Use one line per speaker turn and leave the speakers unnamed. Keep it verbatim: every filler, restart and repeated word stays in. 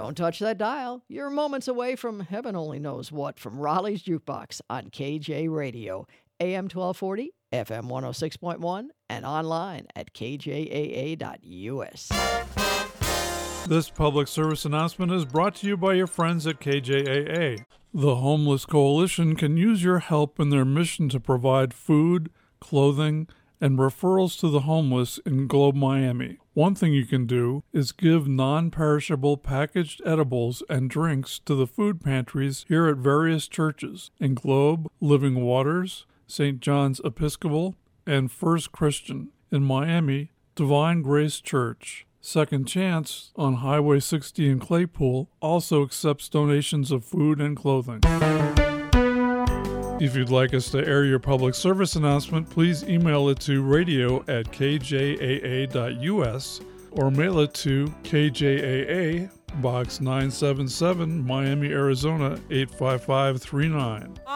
Don't touch that dial. You're moments away from heaven only knows what from Raleigh's Jukebox on K J Radio, A M twelve forty, F M one oh six point one, and online at k j a a dot u s.
This public service announcement is brought to you by your friends at K J A A. The Homeless Coalition can use your help in their mission to provide food, clothing, and referrals to the homeless in Globe, Miami. One thing you can do is give non-perishable packaged edibles and drinks to the food pantries here at various churches in Globe, Living Waters, Saint John's Episcopal, and First Christian. In Miami, Divine Grace Church. Second Chance on Highway sixty in Claypool also accepts donations of food and clothing. If you'd like us to air your public service announcement, please email it to radio at k j a a dot u s or mail it to K J A A, Box nine seven seven, Miami, Arizona eight five five three nine.